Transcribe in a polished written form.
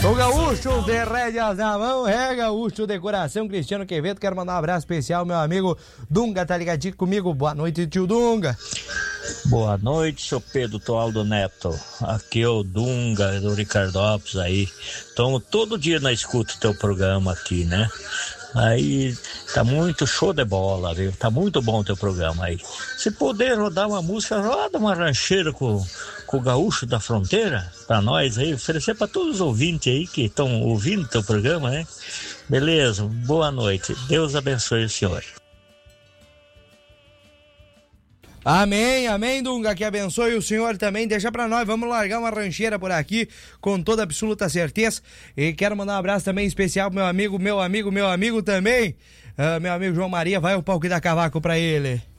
O gaúcho de rédeas na mão, gaúcho de coração, Cristiano Quevedo. Quero mandar um abraço especial, meu amigo Dunga, tá ligadinho comigo? Boa noite, tio Dunga. Boa noite, seu Pedro Toaldo Neto. Aqui é o Dunga do Ricardópolis aí. Então, todo dia na escuta o teu programa aqui, né? Aí tá muito show de bola, viu? Tá muito bom o teu programa aí. Se puder rodar uma música, roda uma rancheira com o gaúcho da fronteira, pra nós aí, oferecer pra todos os ouvintes aí que estão ouvindo o teu programa, né? Beleza, boa noite. Deus abençoe o senhor. Amém, amém, Dunga, que abençoe o senhor também. Deixa pra nós, vamos largar uma rancheira por aqui com toda absoluta certeza. E quero mandar um abraço também especial pro meu amigo também, meu amigo João Maria. Vai o palco da cavaco pra ele.